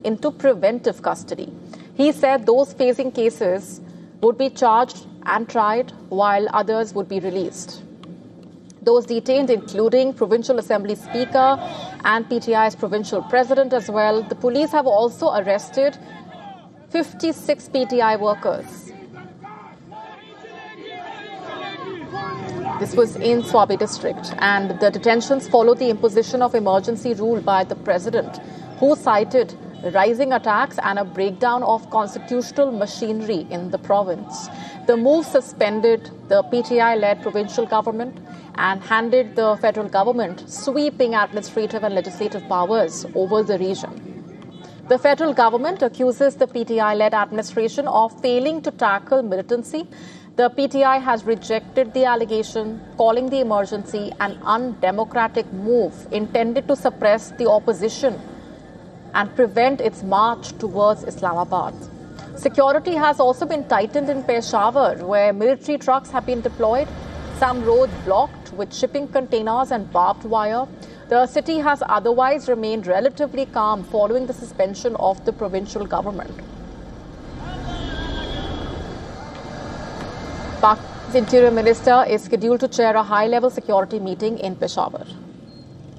into preventive custody. He said those facing cases would be charged and tried while others would be released. Those detained, including Provincial Assembly Speaker and PTI's provincial president as well. The police have also arrested 56 PTI workers. This was in Swabi district, and the detentions followed the imposition of emergency rule by the president, who cited rising attacks and a breakdown of constitutional machinery in the province. The move suspended the PTI-led provincial government and handed the federal government sweeping administrative and legislative powers over the region. The federal government accuses the PTI-led administration of failing to tackle militancy. The PTI has rejected the allegation, calling the emergency an undemocratic move intended to suppress the opposition and prevent its march towards Islamabad. Security has also been tightened in Peshawar, where military trucks have been deployed, some roads blocked with shipping containers and barbed wire. The city has otherwise remained relatively calm following the suspension of the provincial government. Pakistan's Interior Minister is scheduled to chair a high-level security meeting in Peshawar.